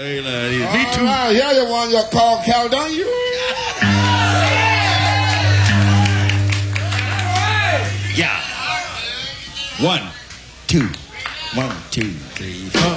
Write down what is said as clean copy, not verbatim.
Me too. Yeah, you won your call, Caledonia. Yeah. 1, 2. 1, 2, 3, 4.